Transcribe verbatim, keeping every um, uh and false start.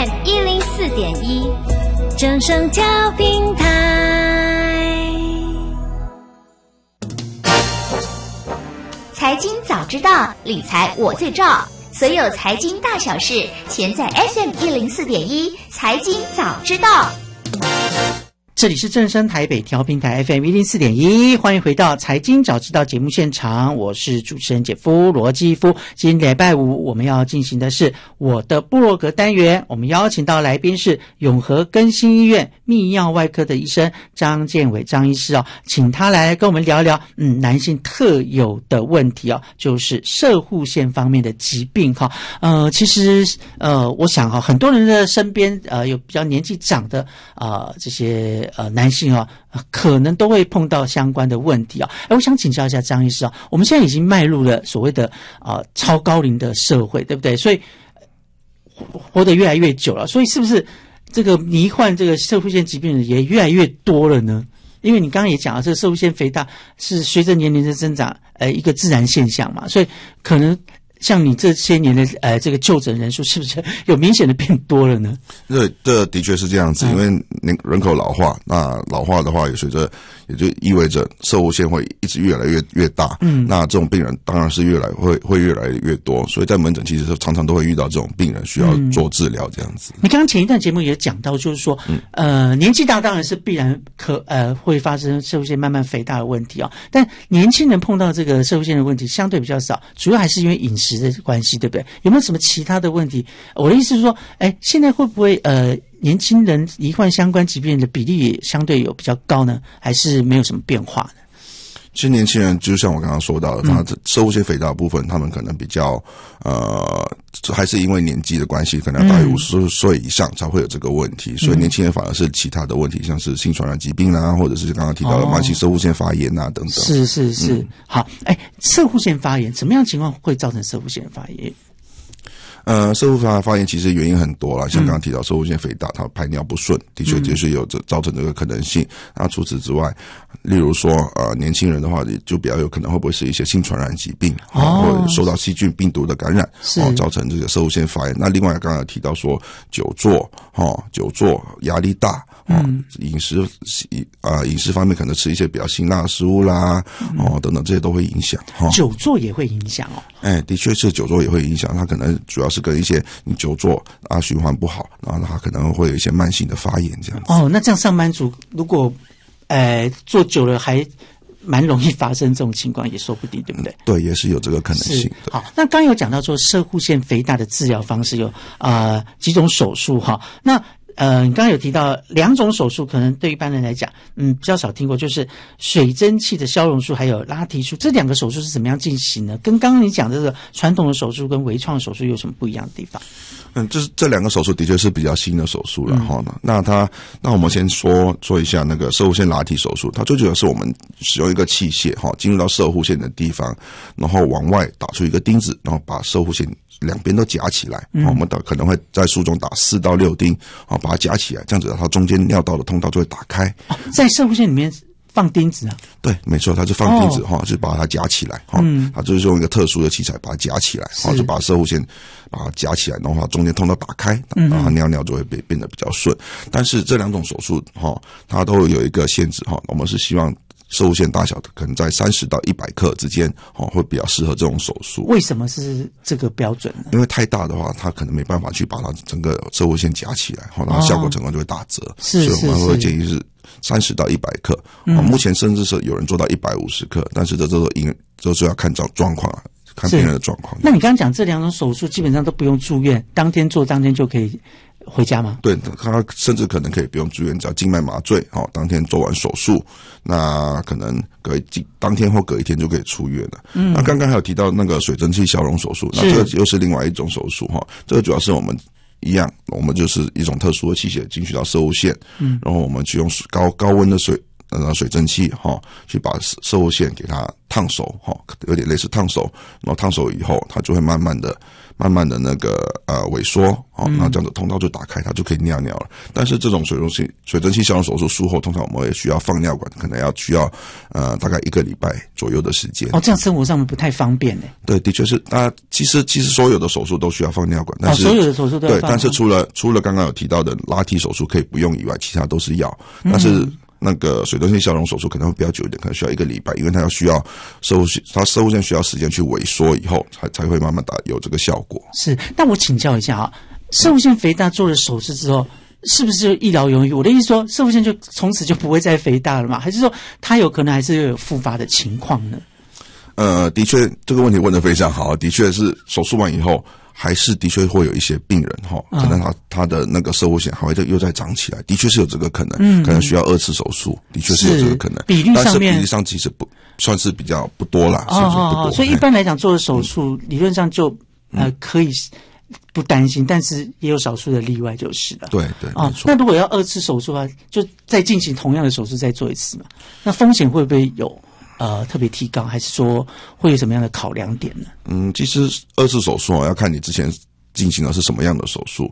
M 一零四点一，正声调频台。 财经早知道，理财我最照。所有财经大小事，全在 F M 一零四点一财经早知道。 这里是正声台北调频台 F M 一零四点一，欢迎回到财经早知道节目现场，我是主持人姐夫罗基夫。今天礼拜五我们要进行的是我的部落格单元，我们邀请到来宾是永和更新医院泌尿外科的医生张建伟张医师哦，请他来跟我们聊聊嗯男性特有的问题哦，就是摄护腺方面的疾病哈。呃，其实呃，我想哈，很多人的身边呃有比较年纪长的呃这些。呃，男性啊、哦，可能都会碰到相关的问题啊、哦。哎，我想请教一下张医师啊，我们现在已经迈入了所谓的啊、呃、超高龄的社会，对不对？所以活活得越来越久了，所以是不是这个罹患这个摄护腺疾病的也越来越多了呢？因为你刚刚也讲了，这个摄护腺肥大是随着年龄的增长，呃，一个自然现象嘛，所以可能。像你这些年的呃这个就诊人数是不是有明显的变多了呢？ 对，这的确是这样子，因为人口老化，那老化的话也随着，也就意味着摄护腺会一直越来越越大。嗯，那这种病人当然是越来会会越来越多，所以在门诊其实常常都会遇到这种病人需要做治疗这样子。 嗯、你刚刚前一段节目也讲到，就是说，嗯、呃，年纪大当然是必然可呃会发生摄护腺慢慢肥大的问题啊、哦，但年轻人碰到这个摄护腺的问题相对比较少，主要还是因为饮食的关系，对不对？有没有什么其他的问题？我的意思是说，哎，现在会不会呃年轻人罹患相关疾病的比例也相对有比较高呢？还是没有什么变化呢？ 其实年轻人就像我刚刚说到的，他摄护腺肥大的部分，他们可能比较呃，还是因为年纪的关系，可能要大于五十岁以上才会有这个问题，嗯、所以年轻人反而是其他的问题，像是性传染疾病啊，或者是刚刚提到的慢性摄护腺发炎啊等等。 是是是，嗯、好，哎，摄护腺发炎什么样的情况会造成摄护腺发炎？ 呃，摄护腺发炎其实原因很多啦，像刚刚提到摄护腺肥大，它排尿不顺，的确就是有这造成这个可能性。那除此之外，例如说呃年轻人的话，就比较有可能会不会是一些性传染疾病，哦，或者受到细菌病毒的感染，哦，造成这个摄护腺发炎。那另外刚刚提到说久坐，哦，久坐压力大。哦，饮食啊，饮、呃、食方面可能吃一些比较辛辣的食物啦，嗯、哦，等等，这些都会影响。哦， 久坐也会影响哦。 哎，的确是久坐也会影响，它可能主要是跟一些你久坐啊循环不好，然后它可能会有一些慢性的发炎这样子。 哦，那这样上班族如果呃坐久了还蛮容易发生这种情况，也说不定，对不对？ 对，也是有这个可能性的。 好，那刚有讲到说摄护腺肥大的治疗方式有呃几种手术哈，那。呃，你刚刚有提到两种手术，可能对一般人来讲，嗯，比较少听过，就是水蒸气的消融术还有拉提术，这两个手术是怎么样进行呢？跟刚刚你讲的这个传统的手术跟微创手术有什么不一样的地方？ 嗯，就是这两个手术的确是比较新的手术了哈。嗯、那它，那我们先说说一下那个摄护腺拉提手术，它最主要是我们使用一个器械哈，进入到摄护腺的地方，然后往外打出一个钉子，然后把摄护腺两边都夹起来。嗯、我们打可能会在术中打四到六钉，啊，把它夹起来，这样子它中间尿道的通道就会打开。 哦、在摄护腺里面放钉子啊？ 对，没错，它就放钉子哈、哦，就把它夹起来哈。嗯，它就是用一个特殊的器材把它夹起来，然后就把摄护腺把它夹起来，然后它中间通道打开，然后它尿尿就会变变得比较顺。但是这两种手术哈，它都有一个限制哈，我们是希望摄护腺大小的可能在三十到一百克之间，哦，会比较适合这种手术。 为什么是这个标准呢？ 因为太大的话，它可能没办法去把它整个摄护腺夹起来，然后效果整个就会打折。哦、所以我们会建议是三十到一百克。嗯、目前甚至是有人做到一百五十克，但是这都因这是要看状状况啊，看病人的状况。 那你刚刚讲这两种手术基本上都不用住院，当天做当天就可以回家吗？ 对，他甚至可能可以不用住院，只要静脉麻醉，好，当天做完手术，那可能隔一当天或隔一天就可以出院了。嗯，那刚刚还有提到那个水蒸气消融手术，那这个又是另外一种手术哈，这个主要是我们一样，我们就是一种特殊的器械进去到摄护腺，嗯，然后我们去用高高温的水。呃，水蒸气哈，去把摄护腺给它烫熟哈，有点类似烫熟，然后烫熟以后，它就会慢慢的慢慢的那个呃萎缩，哦，然后这样的通道就打开，它就可以尿尿了。但是这种水溶性水蒸气消融手术术后，通常我们也需要放尿管，可能要需要呃大概一个礼拜左右的时间。 哦，这样生活上面不太方便呢。 对，的确是。那其实其实所有的手术都需要放尿管，但是、 哦、所有的手术都要放。 对，但是除了除了刚刚有提到的拉提手术可以不用以外，其他都是要。但是、嗯那个水蒸气消融手术可能会比较久一点，可能需要一个礼拜，因为它要需要射护腺，它射护腺需要时间去萎缩以后，才才会慢慢打有这个效果。 是，那我请教一下啊，射护腺肥大做了手术之后，是不是就一劳永逸？我的意思说，射护腺就从此就不会再肥大了吗？还是说它有可能还是有复发的情况呢？ 呃，的确，这个问题问得非常好，的确是手术完以后。还是的确会有一些病人哈，可能他他的那个射护腺还会再又再长起来，的确是有这个可能，嗯，可能需要二次手术，的确是有这个可能。 比例上面， 但是比例上其实不算是比较不多啦， 哦哦哦，所以一般来讲做的手术理论上就呃可以不担心，但是也有少数的例外就是了。 对对， 哦，那如果要二次手术的话，就再进行同样的手术再做一次嘛？那风险会不会有？呃，特别提高，还是说会有什么样的考量点呢？ 嗯，其实二次手术啊，要看你之前进行的是什么样的手术。